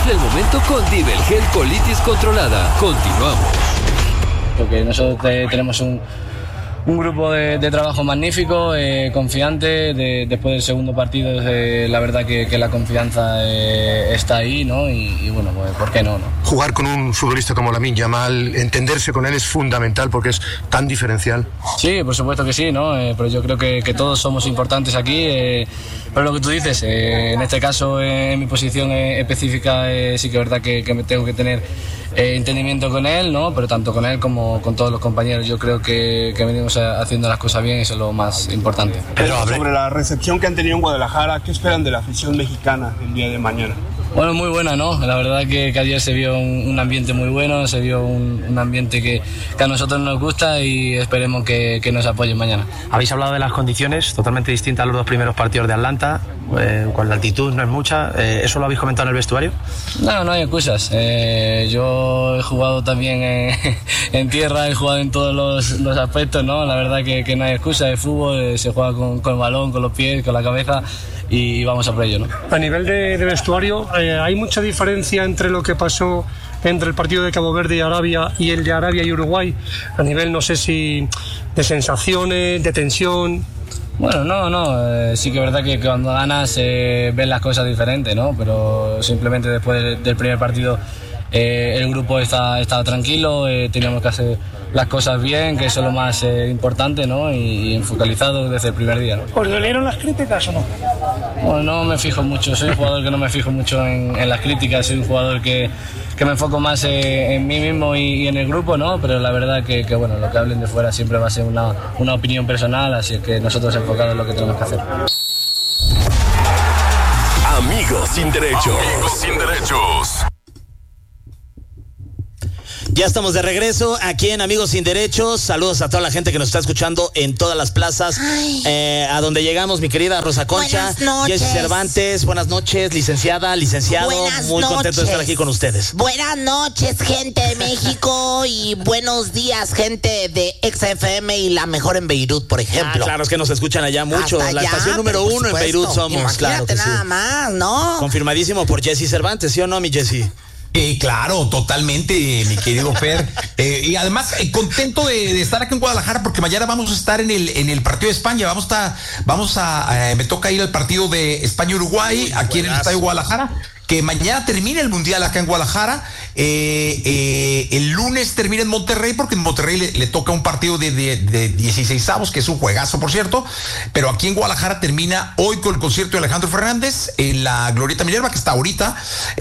Vive el momento con Divelgel Colitis Controlada. Continuamos. Porque nosotros tenemos un grupo de trabajo magnífico, confiante. Después del segundo partido, la verdad que la confianza está ahí, ¿no? Y bueno, pues ¿por qué no? Jugar con un futbolista como Lamine Yamal, entenderse con él es fundamental porque es tan diferencial. Sí, por supuesto que sí, ¿no? Pero yo creo que todos somos importantes aquí. Pero lo que tú dices, en este caso, en mi posición específica, sí que es verdad que me tengo que tener entendimiento con él, ¿no? Pero tanto con él como con todos los compañeros. Yo creo que venimos haciendo las cosas bien, eso es lo más importante. Pero sobre la recepción que han tenido en Guadalajara, ¿qué esperan de la afición mexicana el día de mañana? Bueno, muy buena, ¿no? La verdad que ayer se vio un ambiente muy bueno, se vio un ambiente que a nosotros nos gusta y esperemos que nos apoyen mañana. Habéis hablado de las condiciones, totalmente distintas a los dos primeros partidos de Atlanta, con la altitud no es mucha. ¿Eso lo habéis comentado en el vestuario? No hay excusas. Yo he jugado también en tierra, he jugado en todos los aspectos, ¿no? La verdad que no hay excusa, de fútbol se juega con el balón, con los pies, con la cabeza y vamos a por ello, ¿no? A nivel de vestuario, ¿hay mucha diferencia entre lo que pasó entre el partido de Cabo Verde y Arabia y el de Arabia y Uruguay? A nivel, no sé si de sensaciones, de tensión. Bueno, no, sí que es verdad que cuando ganas ves las cosas diferentes, ¿no? Pero simplemente después del primer partido el grupo está tranquilo, teníamos que hacer las cosas bien, que eso es lo más importante, ¿no? Y focalizado desde el primer día, ¿no? ¿Os dolieron las críticas o no? Bueno, no me fijo mucho, soy un jugador que no me fijo mucho en las críticas, soy un jugador que me enfoco más en mí mismo y en el grupo, ¿no? Pero la verdad que bueno, lo que hablen de fuera siempre va a ser una opinión personal, así que nosotros enfocados en lo que tenemos que hacer. Amigos sin derecho. Amigos sin derechos. Ya estamos de regreso aquí en Amigos Sin Derechos. Saludos a toda la gente que nos está escuchando en todas las plazas. A donde llegamos, mi querida Rosa Concha, Jessy Cervantes. Buenas noches, licenciado. Muy contento de estar aquí con ustedes. Buenas noches, gente de México, y buenos días, gente de XFM y La Mejor en Beirut, por ejemplo. Claro, es que nos escuchan allá mucho. Hasta la allá, estación número 1 en Beirut somos. Imagínate, claro que nada sí. más, ¿no? Confirmadísimo por Jessy Cervantes, ¿sí o no, mi Jessy? Claro, totalmente, mi querido Fer. Y además, contento de estar aquí en Guadalajara, porque mañana vamos a estar en el partido de España. Me toca ir al partido de España-Uruguay, aquí en el Estadio Guadalajara, que mañana termina el Mundial acá en Guadalajara. El lunes termina en Monterrey, porque en Monterrey le toca un partido de 16avos, que es un juegazo, por cierto. Pero aquí en Guadalajara termina hoy con el concierto de Alejandro Fernández en la Glorieta Minerva, que está ahorita.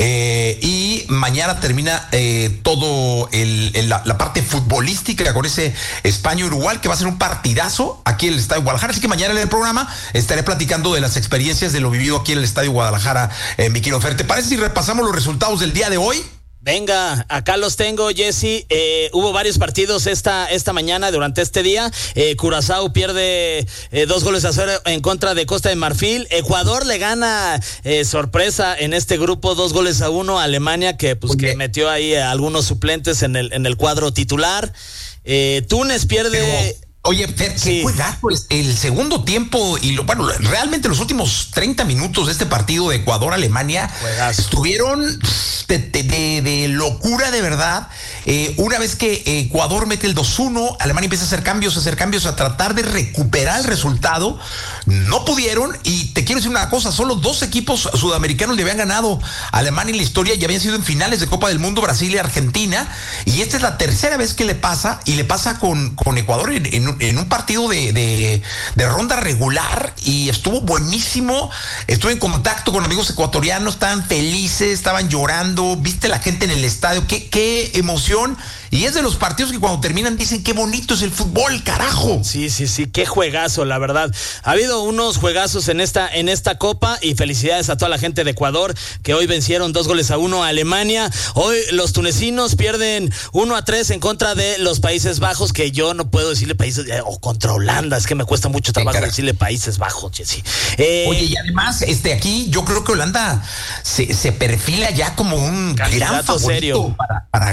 Y mañana termina todo la parte futbolística con ese España-Uruguay, que va a ser un partidazo aquí en el Estadio Guadalajara. Así que mañana en el programa estaré platicando de las experiencias de lo vivido aquí en el Estadio Guadalajara, mi querido Fer. ¿Te parece si repasamos los resultados del día de hoy? Venga, acá los tengo, Jessy. Hubo varios partidos esta mañana, durante este día. Curazao pierde 2-0 en contra de Costa de Marfil. Ecuador le gana, sorpresa en este grupo, 2-1 a Alemania, que metió ahí algunos suplentes en el cuadro titular. Túnez pierde... Oye, Fer, qué juegazo el segundo tiempo y realmente los últimos 30 minutos de este partido de Ecuador-Alemania estuvieron de locura, de verdad. Una vez que Ecuador mete el 2-1, Alemania empieza a hacer cambios, a tratar de recuperar el resultado. No pudieron, y te quiero decir una cosa, solo 2 equipos sudamericanos le habían ganado a Alemania en la historia y habían sido en finales de Copa del Mundo, Brasil y Argentina, y esta es la tercera vez que le pasa con Ecuador en un partido de ronda regular, y estuvo buenísimo. Estuve en contacto con amigos ecuatorianos, estaban felices, estaban llorando, viste la gente en el estadio, qué emoción. Y es de los partidos que cuando terminan dicen qué bonito es el fútbol, carajo. Sí, qué juegazo, la verdad. Ha habido unos juegazos en esta copa, y felicidades a toda la gente de Ecuador, que hoy vencieron 2-1 a Alemania. Hoy los tunecinos pierden 1-3 en contra de los Países Bajos, que yo no puedo decirle Países, o contra Holanda, es que me cuesta mucho trabajo decirle Países Bajos, Jessy. Oye, y además, aquí yo creo que Holanda se perfila ya como un gran favorito serio para ganar, ¿no?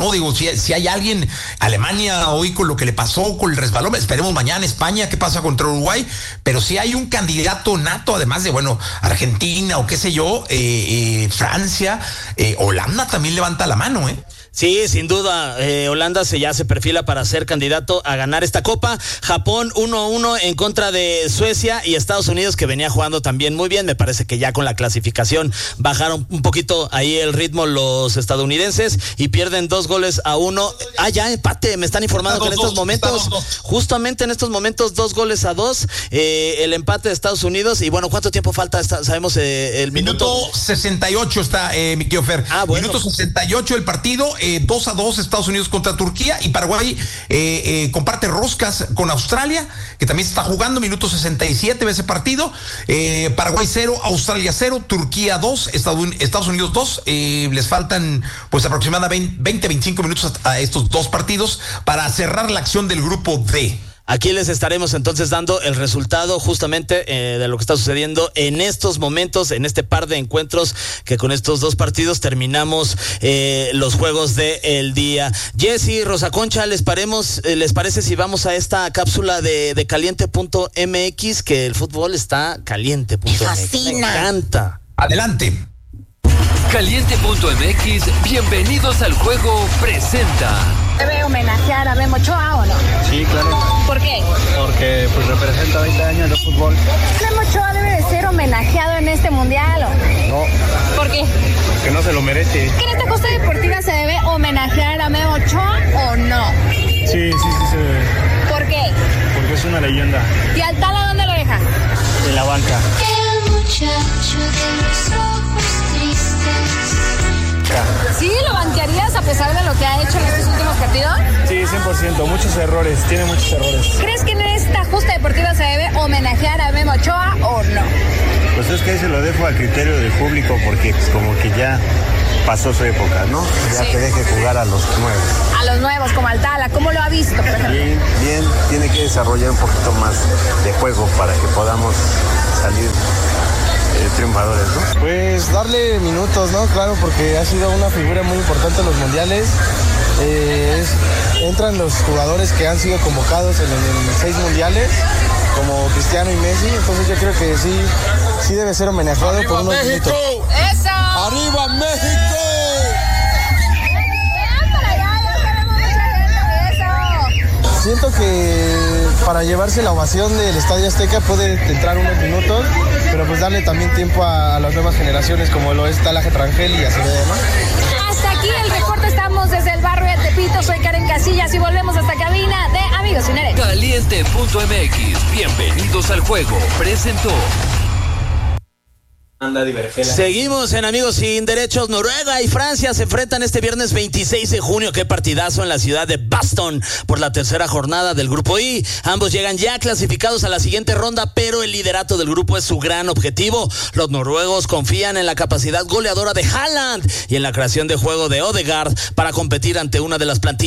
¿no? Digo, si hay alguien, Alemania hoy con lo que le pasó, con el resbalón, esperemos mañana España, qué pasa contra Uruguay, pero si hay un candidato nato, además de, bueno, Argentina o qué sé yo, Francia, Holanda también levanta la mano, Sí, sin duda, Holanda ya se perfila para ser candidato a ganar esta copa. Japón 1-1 en contra de Suecia, y Estados Unidos, que venía jugando también muy bien. Me parece que ya con la clasificación bajaron un poquito ahí el ritmo los estadounidenses y pierden 2-1. Ya empate, me están informando que en estos momentos, justamente en estos momentos, 2-2, el empate de Estados Unidos. Y bueno, ¿cuánto tiempo falta? Sabemos el minuto 68 está, mi querido Fer. Bueno. Minuto 68 el partido. 2-2 Estados Unidos contra Turquía, y Paraguay comparte roscas con Australia, que también se está jugando. Minuto 67 de ese partido. Paraguay 0, Australia 0, Turquía 2, Estados Unidos 2. Les faltan pues aproximadamente 20-25 minutos a estos dos partidos para cerrar la acción del grupo D. Aquí les estaremos entonces dando el resultado justamente de lo que está sucediendo en estos momentos, en este par de encuentros, que con estos dos partidos terminamos los juegos del día. Jessy, Rosa Concha, ¿les parece si vamos a esta cápsula de caliente.mx? Que el fútbol está caliente.mx. Me fascina. Me encanta. Adelante. Caliente.mx, bienvenidos al juego, presenta. ¿Debe homenajear a Memo Ochoa o no? Sí, claro. ¿Por qué? Porque pues representa 20 años de fútbol. ¿Memo Ochoa debe de ser homenajeado en este mundial o no? ¿Por qué? Porque no se lo merece. ¿Que en esta justa deportiva se debe homenajear a Memo Ochoa o no? Sí se debe. ¿Por qué? Porque es una leyenda. ¿Y al Tala dónde lo deja? En la banca. El muchacho de los ojos tristes. ¿Sí lo banquearías a pesar de lo que ha hecho en estos últimos partidos? Sí, 100%, muchos errores, tiene muchos errores. ¿Crees que en esta justa deportiva se debe homenajear a Memo Ochoa o no? Pues es que ahí se lo dejo al criterio del público, porque pues, como que ya pasó su época, ¿no? Ya sí. Que deje jugar a los nuevos. A los nuevos, como Altala, ¿cómo lo ha visto, por ejemplo? Bien, tiene que desarrollar un poquito más de juego para que podamos salir triunfadores, ¿no? Pues darle minutos, ¿no? Claro, porque ha sido una figura muy importante en los mundiales. Entran los jugadores que han sido convocados en 6 mundiales, como Cristiano y Messi, entonces yo creo que sí debe ser homenajeado. ¡Arriba por unos México! minutos. ¡Eso! ¡Arriba México! Siento que para llevarse la ovación del Estadio Azteca puede entrar unos minutos, pero pues darle también tiempo a las nuevas generaciones, como lo es Talaje Trangel y así de demás. Hasta aquí el reporte, estamos desde el barrio de Tepito, soy Karen Casillas y volvemos hasta cabina de Amigos Sin Derecho. Caliente.mx, bienvenidos al juego, presentó. Seguimos en Amigos Sin Derechos. Noruega y Francia se enfrentan este viernes 26 de junio. Qué partidazo en la ciudad de Boston por la tercera jornada del grupo I. Ambos llegan ya clasificados a la siguiente ronda, pero el liderato del grupo es su gran objetivo. Los noruegos confían en la capacidad goleadora de Haaland y en la creación de juego de Odegaard para competir ante una de las plantillas